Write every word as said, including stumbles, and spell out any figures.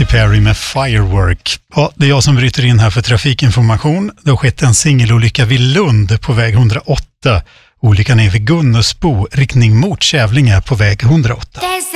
Katy Perry med Firework. Ja, det är jag som bryter in här för trafikinformation. Det har skett en singelolycka vid Lund på väg hundraåtta. Olyckan är vid Gunnusbo, riktning mot Kävlinge på väg hundraåtta.